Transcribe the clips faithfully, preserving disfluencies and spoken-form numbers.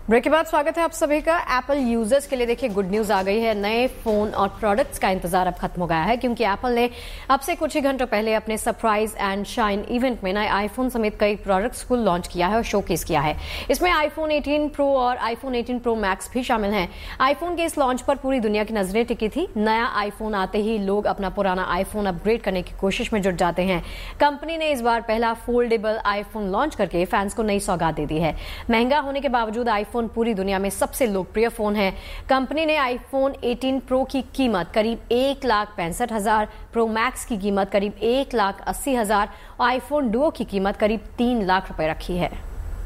Break के बाद स्वागत है आप सभी का। एप्पल यूजर्स के लिए देखिए गुड न्यूज आ गई है। नए फोन और प्रोडक्ट्स का इंतजार अब खत्म हो गया है, क्योंकि एप्पल ने अब से कुछ ही घंटों पहले अपने सरप्राइज एंड शाइन इवेंट में नए आईफोन समेत कई प्रोडक्ट्स को लॉन्च किया है और शोकेस किया है। इसमें आईफोन एटीन प्रो और आईफोन एटीन प्रो मैक्स भी शामिल हैं। आईफोन के इस लॉन्च पर पूरी दुनिया की नजरें टिकी थी। नया आईफोन आते ही लोग अपना पुराना आईफोन अपग्रेड करने की कोशिश में जुट जाते हैं। कंपनी ने इस बार पहला फोल्डेबल आईफोन लॉन्च करके फैंस को नई सौगात दे दी है। महंगा होने के बावजूद आईफोन पूरी दुनिया में सबसे लोकप्रिय फोन है। कंपनी ने आईफोन एटीन प्रो की कीमत करीब एक लाख पैंसठ हजार, प्रो मैक्स की कीमत करीब एक लाख अस्सी हजार और आईफोन डुओ की कीमत करीब तीन लाख रुपए रखी है।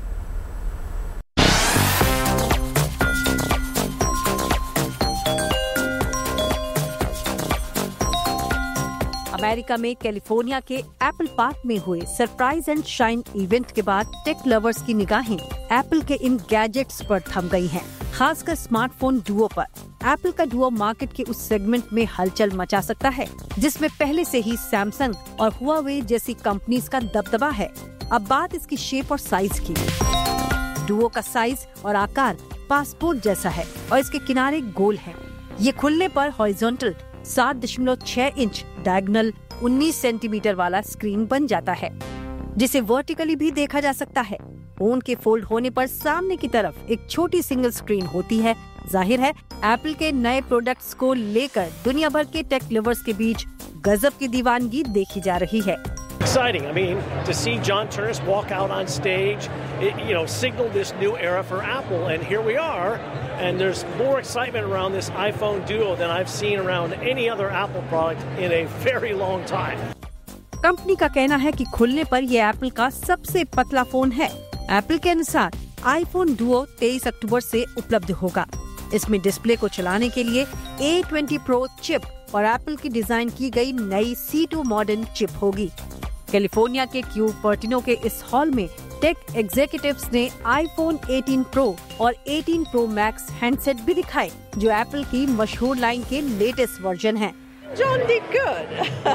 अमेरिका में कैलिफोर्निया के एप्पल पार्क में हुए सरप्राइज एंड शाइन इवेंट के बाद टेक लवर्स की निगाहें एप्पल के इन गैजेट्स पर थम गई हैं, खासकर स्मार्टफोन डुओ पर। एप्पल का डुओ मार्केट के उस सेगमेंट में हलचल मचा सकता है जिसमें पहले से ही सैमसंग और हुआवे जैसी कंपनीज का दबदबा है। अब बात इसकी शेप और साइज की। डुओ का साइज और आकार पासपोर्ट जैसा है और इसके किनारे गोल हैं। ये खुलने पर हॉरिजॉन्टल सात दशमलव छह इंच डायगोनल उन्नीस सेंटीमीटर वाला स्क्रीन बन जाता है, जिसे वर्टिकली भी देखा जा सकता है। फोन के फोल्ड होने पर सामने की तरफ एक छोटी सिंगल स्क्रीन होती है। जाहिर है एप्पल के नए प्रोडक्ट्स को लेकर दुनिया भर के टेक लवर्स के बीच गजब की दीवानगी देखी जा रही है। Exciting. I mean, to see John Ternus walk out on stage, it, you know, signaled this new era for Apple, and here we are. And there's more excitement around this iPhone Duo than I've seen around any other Apple product in a very long time. Company का कहना है कि खुलने पर यह Apple का सबसे पतला फोन है। एप्पल के अनुसार आईफोन डुओ तेईस अक्टूबर से उपलब्ध होगा। इसमें डिस्प्ले को चलाने के लिए ए ट्वेंटी प्रो चिप और एप्पल की डिजाइन की गई नई सी टू मॉडर्न चिप होगी। कैलिफोर्निया के क्यूपर्टिनो के इस हॉल में टेक एग्जीक्यूटिव्स ने आईफोन एटीन प्रो और एटीन प्रो मैक्स हैंडसेट भी दिखाए, जो एप्पल की मशहूर लाइन के लेटेस्ट वर्जन हैं। John did good.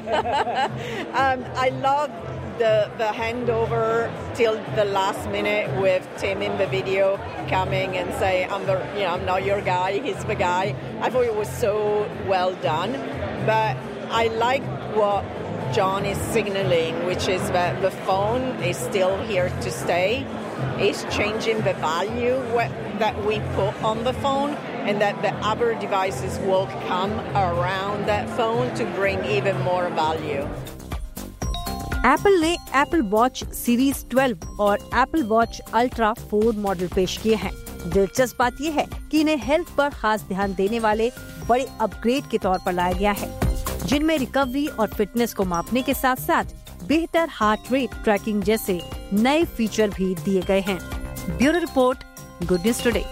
um, I love the the handover till the last minute with Tim in the video coming and say, "I'm the, you know, I'm not your guy. He's the guy." I thought it was so well done, but I like what John is signaling, which is that the phone is still here to stay. It's changing the value that we put on the phone, and that the other devices will come around that phone to bring even more value. Apple ने Apple watch series twelve और Apple watch ultra four model पेश किए हैं। दिलचस्प बात यह है कि इन्हें हेल्थ पर खास ध्यान देने वाले बड़े अपग्रेड के तौर पर लाया गया है, जिनमें रिकवरी और फिटनेस को मापने के साथ साथ बेहतर हार्ट रेट ट्रैकिंग जैसे नए फीचर भी दिए गए हैं। Bureau report, good news today.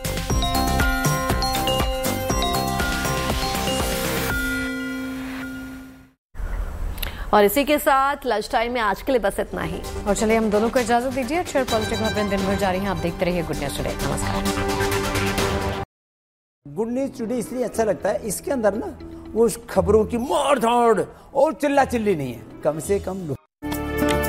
और इसी के साथ लंच टाइम में आज के लिए बस इतना ही। और चलिए हम दोनों को इजाजत दीजिए। अक्षर पॉजिटिव खबरें दिन भर जारी हैं। आप देखते रहिए गुड न्यूज टुडे। नमस्कार। गुड न्यूज टुडे इसलिए अच्छा लगता है, इसके अंदर ना वो खबरों की मार धाड़ और चिल्ला चिल्ली नहीं है, कम से कम